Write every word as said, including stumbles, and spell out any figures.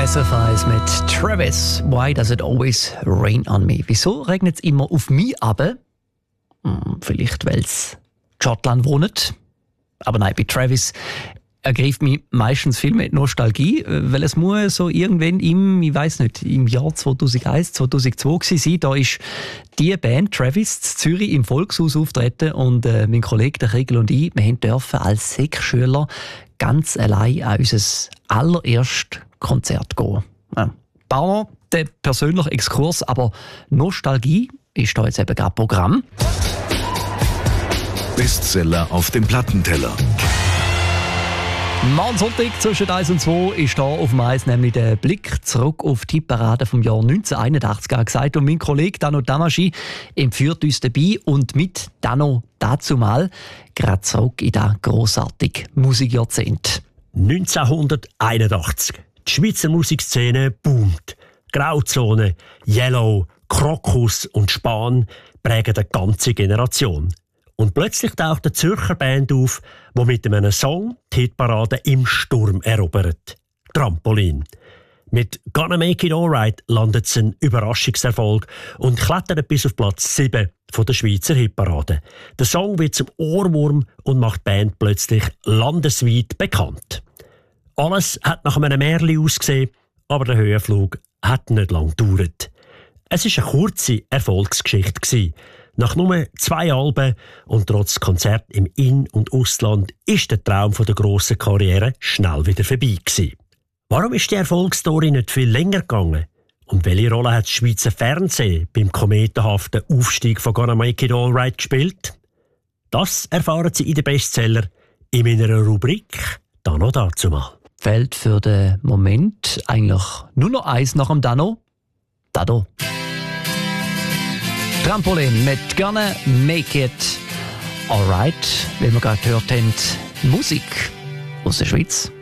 S F eins mit Travis. Why does it always rain on me? Wieso regnet es immer auf mich ab? Hm, vielleicht, weil es Schottland wohnt. Aber nein, bei Travis ergreift mich meistens viel mit Nostalgie, weil es muss so irgendwann im, ich weiß nicht, im Jahr zweitausendeins, zweitausendzwei gewesen sein. Da ist die Band Travis in Zürich im Volkshaus auftreten und äh, mein Kollege der Kriegel und ich, wir dürfen als Sek-Schüler ganz allein an unser allererstes Konzert gehen. Ja. Bauer, der persönliche Exkurs, aber Nostalgie ist da jetzt eben gerade Programm. Bestseller auf dem Plattenteller. Morgen Sonntag zwischen eins und zwei ist hier auf dem Eis nämlich der Blick zurück auf die Parade vom Jahr neunzehnhunderteinundachtzig angesagt. Und mein Kollege Dano Damaschi empfiehlt uns dabei und mit Dano dazu mal gerade zurück in das grossartige Musikjahrzehnt. neunzehnhunderteinundachtzig. Die Schweizer Musikszene boomt. Grauzone, Yellow, Krokus und Span prägen eine ganze Generation. Und plötzlich taucht eine Zürcher Band auf, die mit einem Song die Hitparade im Sturm erobert. Trampolin. Mit «Gonna Make It Alright» landet es ein Überraschungserfolg und klettert bis auf Platz sieben von der Schweizer Hitparade. Der Song wird zum Ohrwurm und macht die Band plötzlich landesweit bekannt. Alles hat nach einem Märchen ausgesehen, aber der Höhenflug hat nicht lange gedauert. Es war eine kurze Erfolgsgeschichte. Nach nur zwei Alben und trotz Konzert im In- und Ausland ist der Traum von der grossen Karriere schnell wieder vorbei gewesen. Warum ist die Erfolgsstory nicht viel länger gegangen? Und welche Rolle hat das Schweizer Fernsehen beim kometenhaften Aufstieg von «Gonna Make It Alright» gespielt? Das erfahren Sie in den Bestseller in meiner Rubrik «Dano dazu mal». Fällt für den Moment eigentlich nur noch eins nach dem Dano. Dado. Trampolin mit «Gonna Make It Alright», wie wir gerade gehört haben, Musik aus der Schweiz.